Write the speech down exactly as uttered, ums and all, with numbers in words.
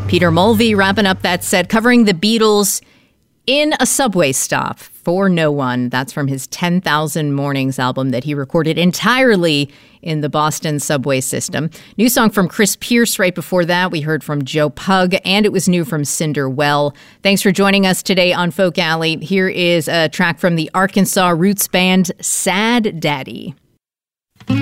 Peter Mulvey wrapping up that set, covering the Beatles in a subway stop for no one. That's from his ten thousand Mornings album that he recorded entirely in the Boston subway system. New song from Chris Pierce right before that. We heard from Joe Pug, and it was new from Cinder Well. Thanks for joining us today on Folk Alley. Here is a track from the Arkansas roots band Sad Daddy.